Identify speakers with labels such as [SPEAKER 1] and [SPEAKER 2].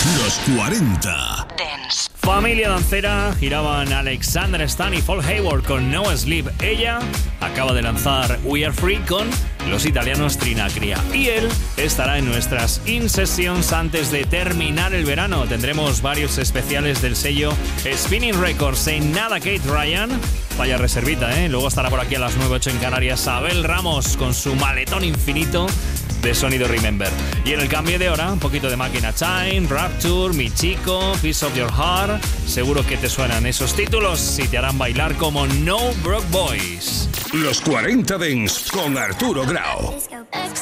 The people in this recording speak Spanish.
[SPEAKER 1] Los 40
[SPEAKER 2] Dance.
[SPEAKER 3] Familia dancera, giraban Alexander Stan y Paul Hayward con No Sleep. Ella acaba de lanzar We Are Free con los italianos Trinacria. Y él estará en nuestras In Sessions antes de terminar el verano. Tendremos varios especiales del sello Spinning Records. En nada, Kate Ryan. Vaya reservita, ¿eh? Luego estará por aquí a las 9:08 en Canarias Abel Ramos con su maletón infinito de sonido Remember. Y en el cambio de hora, un poquito de Máquina Time, Rapture, Mi Chico, Piece of Your Heart. Seguro que te suenan esos títulos y te harán bailar como No Broke Boys.
[SPEAKER 1] Los 40 Dance con Arturo Grau.